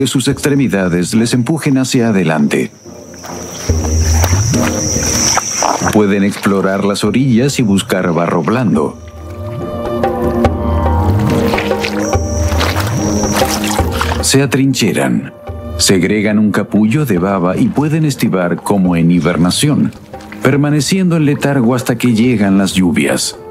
que sus extremidades les empujen hacia adelante. Pueden explorar las orillas y buscar barro blando. Se atrincheran, segregan un capullo de baba y pueden estivar como en hibernación, permaneciendo en letargo hasta que llegan las lluvias.